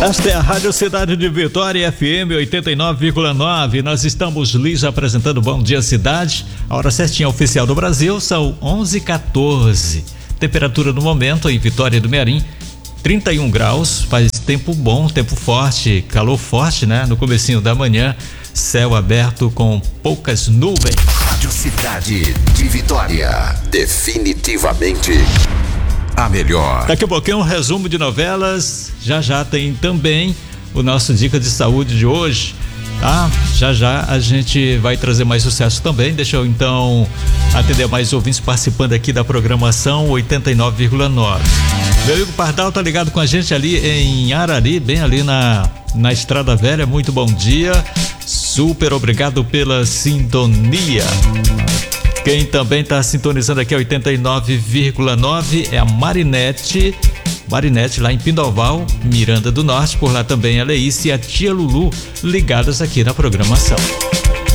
Esta é a Rádio Cidade de Vitória, FM 89,9. Nós estamos lhes apresentando Bom Dia Cidade. A hora certinha oficial do Brasil são 11h14. Temperatura no momento em Vitória do Mearim, 31 graus. Faz tempo bom, tempo forte, calor forte, né? No comecinho da manhã, céu aberto com poucas nuvens. Rádio Cidade de Vitória, definitivamente a melhor. Daqui a pouquinho um resumo de novelas, já tem também o nosso Dica de Saúde de hoje, tá? Já a gente vai trazer mais sucesso também. Deixa eu então atender mais ouvintes participando aqui da programação 89,9. Meu amigo Pardal tá ligado com a gente ali em Arari, bem ali na Estrada Velha. Muito bom dia, super obrigado pela sintonia. Quem também está sintonizando aqui é 89,9 é a Marinete lá em Pindoval, Miranda do Norte. Por lá também a Leíce e a tia Lulu ligadas aqui na programação.